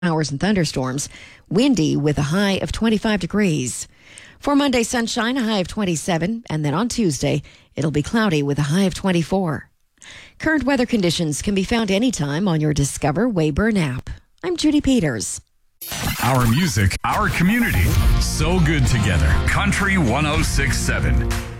Showers and thunderstorms. Windy with a high of 25 degrees. For Monday, sunshine, a high of 27. And then on Tuesday, it'll be cloudy with a high of 24. Current weather conditions can be found anytime on your Discover Weyburn app. I'm Judy Peters. Our music, our community. So good together. Country 106.7.